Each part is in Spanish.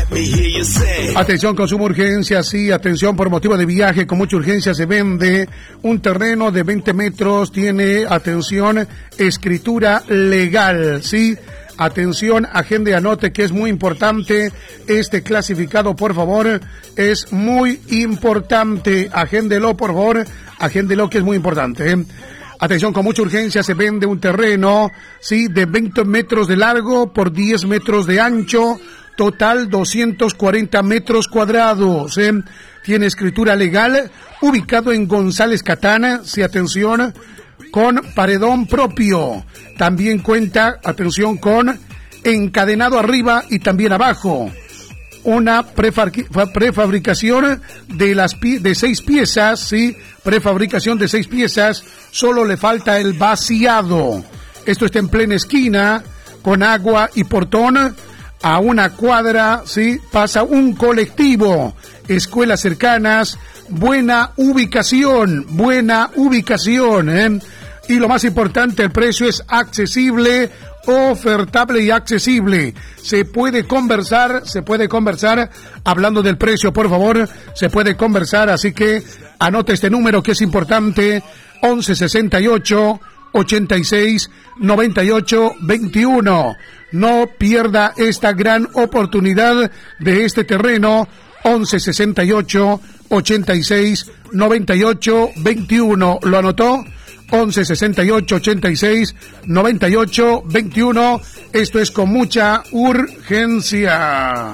Atención, consumo urgencia, sí, atención, por motivo de viaje, con mucha urgencia se vende un terreno de 20 metros, tiene, atención, escritura legal, sí. Atención, agende, anote que es muy importante este clasificado, por favor, es muy importante, agéndelo, por favor, agéndelo que es muy importante, ¿eh? Atención, con mucha urgencia se vende un terreno, sí, de 20 metros de largo por 10 metros de ancho, total 240 metros cuadrados, ¿eh? Tiene escritura legal, ubicado en González Catana, sí, atención, con paredón propio. También cuenta, atención, con encadenado arriba y también abajo. Una prefabricación de 6 piezas, ¿sí? Prefabricación de 6 piezas, solo le falta el vaciado. Esto está en plena esquina, con agua y portón. A una cuadra, ¿sí? Pasa un colectivo. Escuelas cercanas, buena ubicación, ¿eh? Y lo más importante, el precio es accesible, ofertable y accesible. Se puede conversar, hablando del precio, por favor, se puede conversar, así que anote este número que es importante, 1168 86 98 21. No pierda esta gran oportunidad de este terreno, 1168 86 98 21. ¿Lo anotó? 1168 86 98 21. Esto es con mucha urgencia.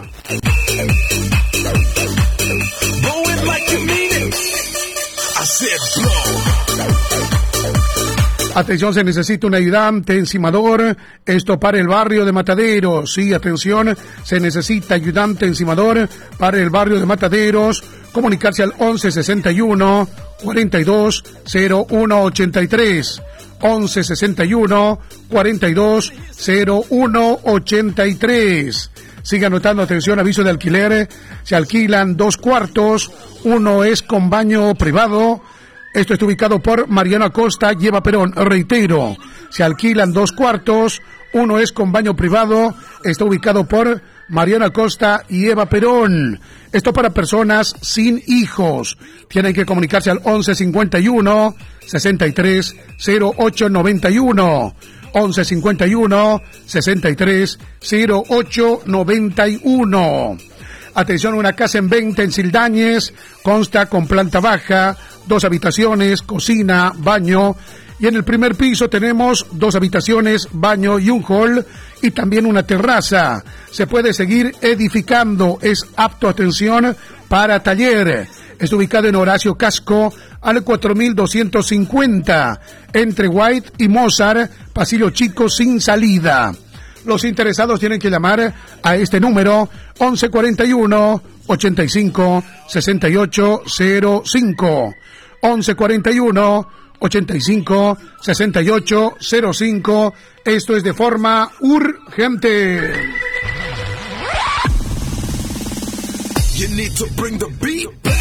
Atención, se necesita un ayudante encimador, esto para el barrio de Mataderos, sí, atención, se necesita ayudante encimador para el barrio de Mataderos, comunicarse al 1161 42 01 83, 1161 42 01 83. Siga anotando, atención, aviso de alquiler, se alquilan 2 cuartos, uno es con baño privado. Esto está ubicado por Mariano Acosta y Eva Perón. Reitero, se alquilan 2 cuartos, uno es con baño privado, está ubicado por Mariano Acosta y Eva Perón. Esto para personas sin hijos. Tienen que comunicarse al 1151 63 08 91. 1151 63 08 91. Atención, una casa en venta en Sildañez, consta con planta baja, 2 habitaciones, cocina, baño, y en el primer piso tenemos 2 habitaciones, baño y un hall, y también una terraza. Se puede seguir edificando, es apto, atención, para taller. Está ubicado en Horacio Casco, al 4250, entre White y Mozart, pasillo chico sin salida. Los interesados tienen que llamar a este número 1141 85 68 05. 1141 85 68 05. Esto es de forma urgente. You need to bring the beat back.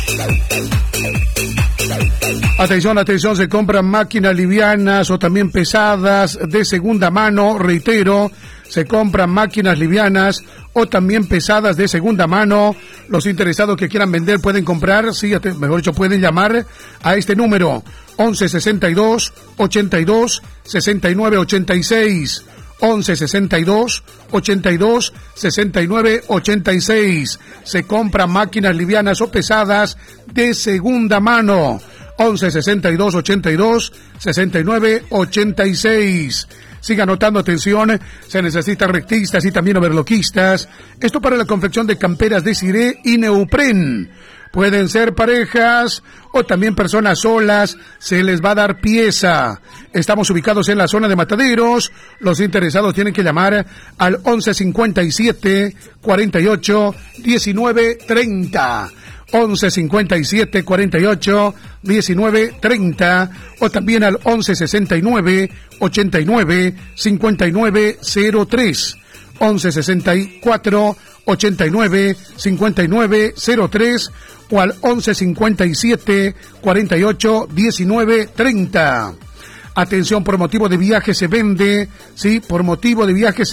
Atención, atención, se compran máquinas livianas o también pesadas de segunda mano, reitero, se compran máquinas livianas o también pesadas de segunda mano. Los interesados que quieran vender pueden comprar, sí, mejor dicho, pueden llamar a este número, 1162 82 69 86. 1162 82 69 86. Se compran máquinas livianas o pesadas de segunda mano. 1162 82 69 86. Siga anotando, atención, se necesitan rectistas y también overloquistas. Esto para la confección de camperas de ciré y neopren. Pueden ser parejas o también personas solas, se les va a dar pieza. Estamos ubicados en la zona de Mataderos. Los interesados tienen que llamar al 1157 48 19 30. 1157 48 19 30 o también al 1169 89 59 03. 1164 89 59 03 o al 1157 48 19 30. Atención, por motivo de viaje se vende, sí, por motivo de viaje se